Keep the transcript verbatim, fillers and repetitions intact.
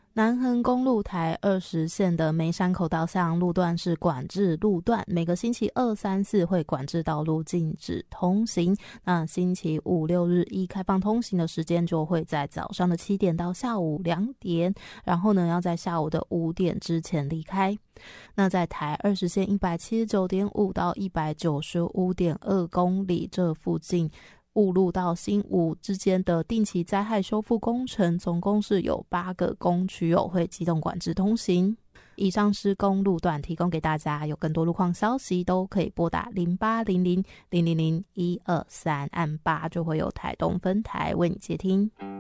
南横公路台二十线的梅山口道向路段是管制路段，每个星期二、三、四会管制道路禁止通行。那星期五、六日一开放通行的时间就会在早上的七点到下午两点，然后呢要在下午的五点之前离开。那在台二十线一百七十九点五到一百九十五点二公里这附近，雾路到新武之间的定期灾害修复工程，总共是有八个工区哦会机动管制通行。以上施工路段提供给大家，有更多路况消息都可以拨打零八零零零零零一二三，按八就会有台东分台为你接听。